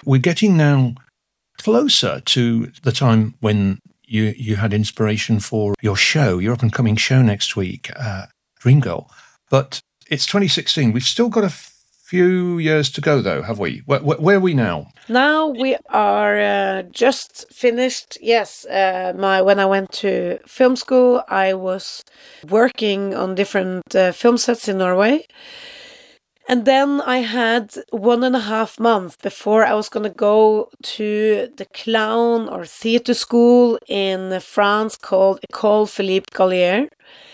we're getting now closer to the time when you had inspiration for your show, your up-and-coming show next week, Dreamgirl. But it's 2016. We've still got a few years to go, though, have we? Where are we now? Now we are just finished. Yes, when I went to film school, I was working on different film sets in Norway. And then I had 1.5 months before I was going to go to the clown or theater school in France called École Philippe Gallier.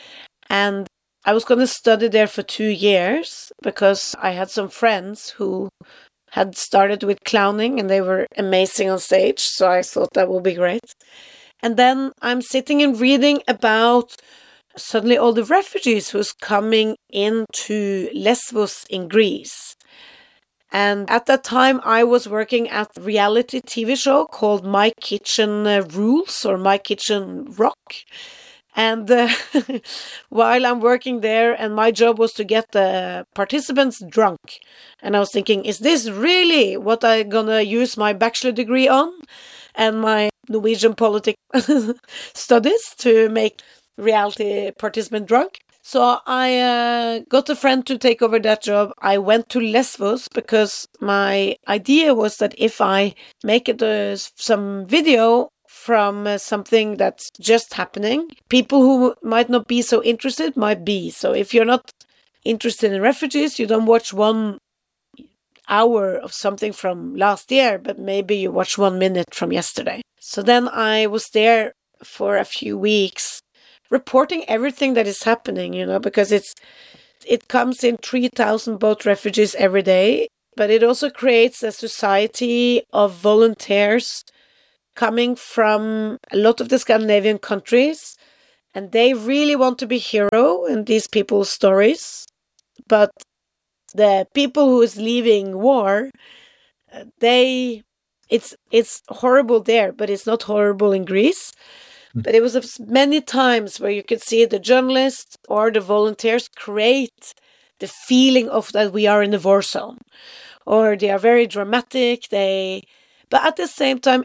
And I was going to study there for 2 years because I had some friends who had started with clowning and they were amazing on stage. So I thought that would be great. And then I'm sitting and reading about suddenly all the refugees who's coming into Lesvos in Greece. And at that time, I was working at a reality TV show called My Kitchen Rules or My Kitchen Rock. And while I'm working there, and my job was to get the participants drunk. And I was thinking, is this really what I'm gonna use my bachelor degree on? And my Norwegian politics studies to make reality participant drunk. So I got a friend to take over that job. I went to Lesvos because my idea was that if I make it some video from something that's just happening, people who might not be so interested might be. So if you're not interested in refugees, you don't watch 1 hour of something from last year, but maybe you watch 1 minute from yesterday. So then I was there for a few weeks reporting everything that is happening, because it comes in 3,000 boat refugees every day, but it also creates a society of volunteers coming from a lot of the Scandinavian countries, and they really want to be hero in these people's stories. But the people who is leaving war, it's horrible there, but it's not horrible in Greece. But it was many times where you could see the journalists or the volunteers create the feeling of that we are in a war zone, or they are very dramatic. But at the same time,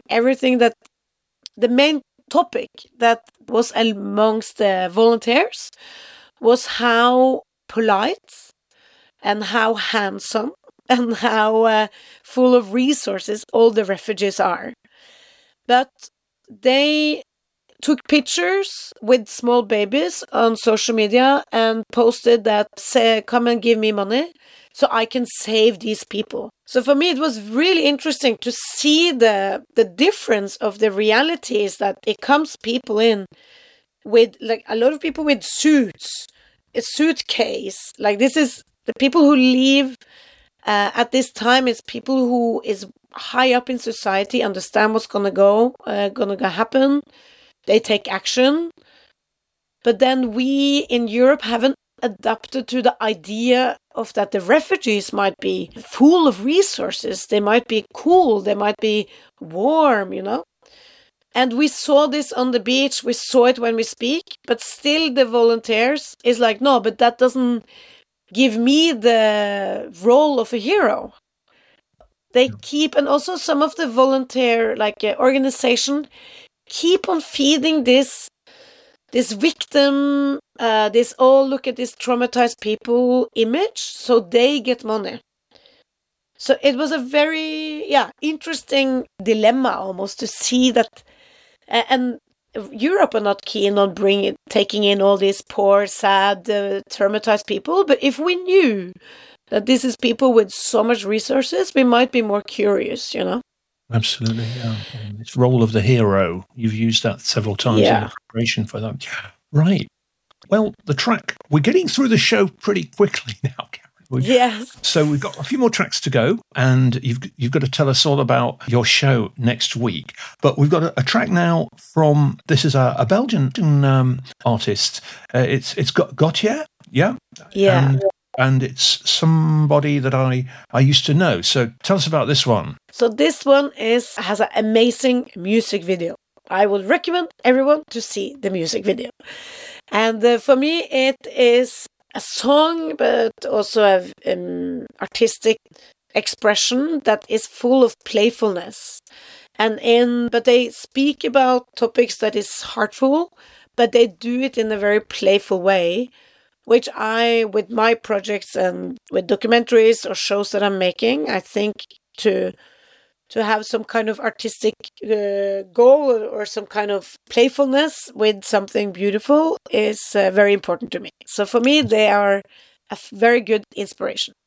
the main topic that was amongst the volunteers was how polite and how handsome and how full of resources all the refugees are. But they took pictures with small babies on social media and posted that, say, come and give me money so I can save these people. So for me, it was really interesting to see the difference of the realities that it comes people in with, like, a lot of people with suits, a suitcase. Like, this is the people who leave at this time is people who is high up in society, understand what's gonna happen. They take action. But then we in Europe haven't adapted to the idea of that the refugees might be full of resources. They might be cool. They might be warm, And we saw this on the beach. We saw it when we speak. But still the volunteers is like, no, but that doesn't give me the role of a hero. They keep, and also some of the volunteer organization keep on feeding this victim, this look at this traumatized people image, so they get money. So it was a very interesting dilemma almost to see that, and Europe are not keen on taking in all these poor, sad, traumatized people. But if we knew that this is people with so much resources, we might be more curious, Absolutely, yeah. It's role of the hero. You've used that several times in the preparation for that. Right. Well, the track, we're getting through the show pretty quickly now, Karen. Yes. So we've got a few more tracks to go, and you've got to tell us all about your show next week. But we've got a track now from, this is a Belgian artist. It's got Gautier, yeah? Yeah. And it's somebody that I used to know. So tell us about this one. So this one has an amazing music video. I would recommend everyone to see the music video. And for me, it is a song, but also an artistic expression that is full of playfulness. But they speak about topics that is heartful, but they do it in a very playful way, which with my projects and with documentaries or shows that I'm making, I think to have some kind of artistic goal or some kind of playfulness with something beautiful is very important to me. So for me, they are a very good inspiration.